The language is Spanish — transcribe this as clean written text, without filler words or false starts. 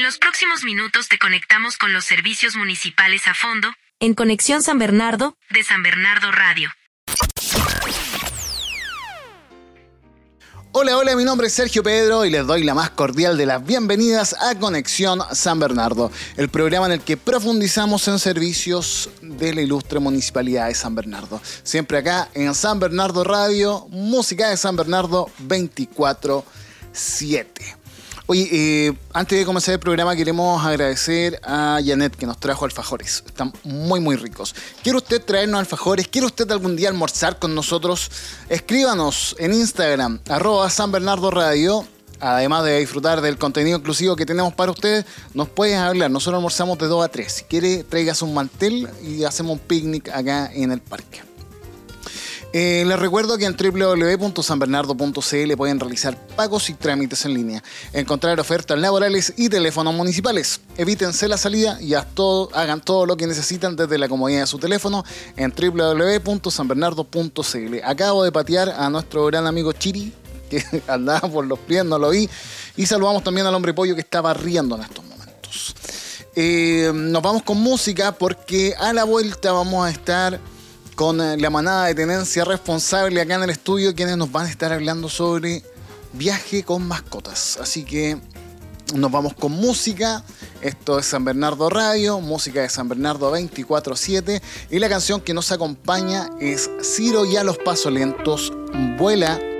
los próximos minutos te conectamos con los servicios municipales a fondo, en Conexión San Bernardo, de San Bernardo Radio. Hola, mi nombre es Sergio Pedro y les doy la más cordial de las bienvenidas a Conexión San Bernardo, el programa en el que profundizamos en servicios de la ilustre Municipalidad de San Bernardo. Siempre acá en San Bernardo Radio, música de San Bernardo 24/7. Oye, antes de comenzar el programa queremos agradecer a Janet que nos trajo alfajores. Están muy ricos. ¿Quiere usted traernos alfajores? ¿Quiere usted algún día almorzar con nosotros? Escríbanos en Instagram, @SanBernardoRadio. Además de disfrutar del contenido exclusivo que tenemos para ustedes, nos puedes hablar. Nosotros almorzamos de 2 a 3. Si quiere, tráigase un mantel y hacemos un picnic acá en el parque. Les recuerdo que en www.sanbernardo.cl pueden realizar pagos y trámites en línea, encontrar ofertas laborales y teléfonos municipales. Evítense la salida y hagan todo lo que necesitan desde la comodidad de su teléfono en www.sanbernardo.cl. Acabo de patear a nuestro gran amigo Chiri, que andaba por los pies, no lo vi. Y saludamos también al hombre pollo que estaba riendo en estos momentos. Nos vamos con música porque a la vuelta vamos a estar con la manada de Tenencia Responsable acá en el estudio, quienes nos van a estar hablando sobre viaje con mascotas. Así que nos vamos con música. Esto es San Bernardo Radio, música de San Bernardo 24/7. Y la canción que nos acompaña es Ciro y a los pasos lentos, Vuela